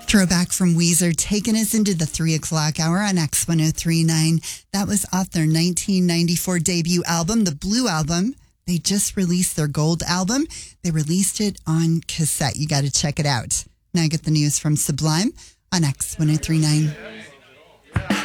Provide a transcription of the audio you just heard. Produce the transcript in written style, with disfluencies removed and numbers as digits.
Throwback from Weezer, taking us into the 3 o'clock hour on X1039. That was off their 1994 debut album, the Blue Album. They just released their gold album. They released it on cassette. You got to check it out. Now I get the news from Sublime on X1039.